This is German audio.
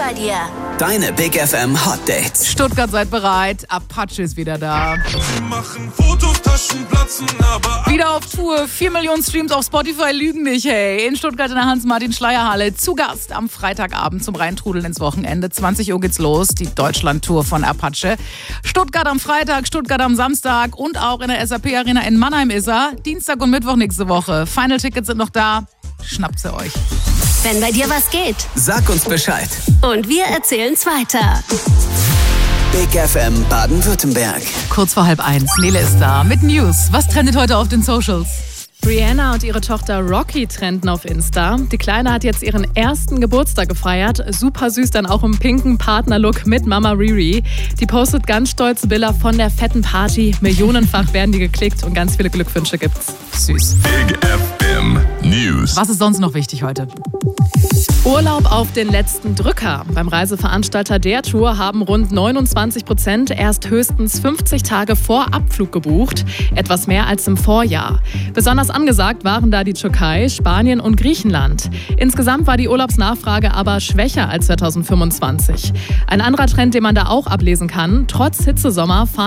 bei dir. Deine Big FM Hot Dates. Stuttgart, seid bereit. Apache ist wieder da. Sie machen Fotos, Taschen platzen, aber Wieder auf Tour. 4 Millionen Streams auf Spotify lügen nicht, hey. In Stuttgart in der Hans-Martin-Schleyer-Halle. Zu Gast am Freitagabend zum Reintrudeln ins Wochenende. 20 Uhr geht's los. Die Deutschland-Tour von Apache. Stuttgart am Freitag, Stuttgart am Samstag und auch in der SAP-Arena in Mannheim ist er. Dienstag und Mittwoch nächste Woche. Final-Tickets sind noch da. Schnappt sie euch. Wenn bei dir was geht. Sag uns Bescheid. Und wir erzählen's weiter. Big FM Baden-Württemberg. Kurz vor 12:30. Nele ist da mit News. Was trendet heute auf den Socials? Rihanna und ihre Tochter Rocky trenden auf Insta. Die Kleine hat jetzt ihren ersten Geburtstag gefeiert. Super süß, dann auch im pinken Partnerlook mit Mama Riri. Die postet ganz stolze Bilder von der fetten Party. Millionenfach werden die geklickt und ganz viele Glückwünsche gibt's. Süß. Big FM News. Was ist sonst noch wichtig heute? Urlaub auf den letzten Drücker. Beim Reiseveranstalter der Tour haben rund 29% erst höchstens 50 Tage vor Abflug gebucht. Etwas mehr als im Vorjahr. Besonders angesagt waren da die Türkei, Spanien und Griechenland. Insgesamt war die Urlaubsnachfrage aber schwächer als 2025. Ein anderer Trend, den man da auch ablesen kann: trotz Hitzesommer fahren